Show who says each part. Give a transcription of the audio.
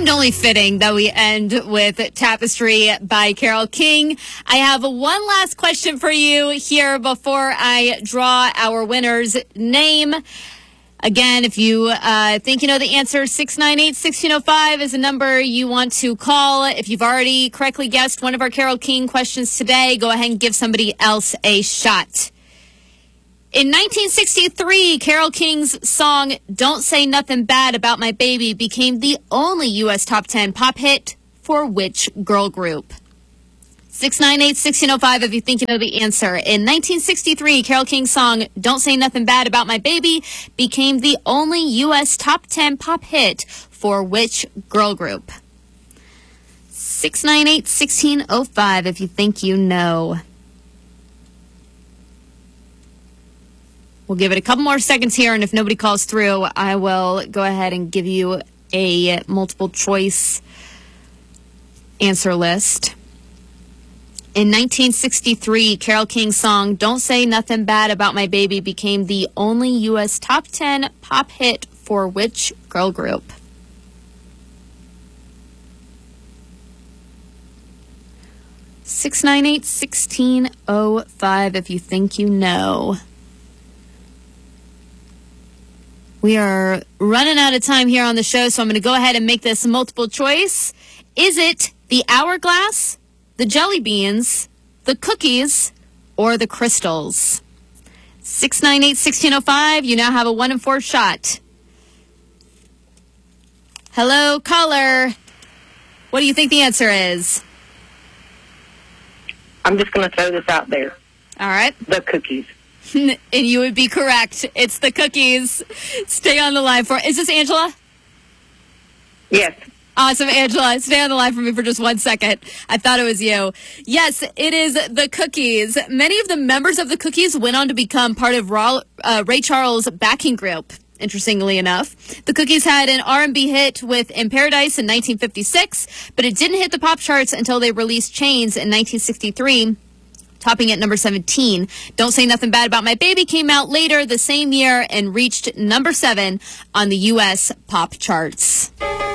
Speaker 1: seemed only fitting that we end with Tapestry by Carole King. I have one last question for you here before I draw our winner's name. Again, if you think you know the answer, 698-1605 is the number you want to call. If you've already correctly guessed one of our Carole King questions today, go ahead and give somebody else a shot. In 1963, Carole King's song Don't Say Nothing Bad About My Baby became the only U.S. top 10 pop hit for which girl group? 698-1605 if you think you know the answer. In 1963, Carole King's song Don't Say Nothing Bad About My Baby became the only U.S. top 10 pop hit for which girl group? 698-1605 if you think you know. We'll give it a couple more seconds here, and if nobody calls through, I will go ahead and give you a multiple choice answer list. In 1963, Carole King's song Don't Say Nothing Bad About My Baby became the only U.S. top 10 pop hit for which girl group? (698-1605) if you think you know. We are running out of time here on the show, so I'm going to go ahead and make this multiple choice. Is it the Hourglass, the Jelly Beans, the Cookies, or the Crystals? 698-1605. You now have a 1 in 4 shot. Hello, caller. What do you think the answer is?
Speaker 2: I'm just going to throw this out there.
Speaker 1: All right.
Speaker 2: The Cookies.
Speaker 1: And you would be correct. It's the Cookies. Stay on the line for... Is this Angela?
Speaker 2: Yes.
Speaker 1: Awesome, Angela. Stay on the line for me for just 1 second. I thought it was you. Yes, it is the Cookies. Many of the members of the Cookies went on to become part of Ray Charles' backing group. Interestingly enough, the Cookies had an R&B hit with In Paradise in 1956, but it didn't hit the pop charts until they released Chains in 1963. Topping at number 17. Don't Say Nothing Bad About My Baby came out later the same year and reached number 7 on the U.S. pop charts.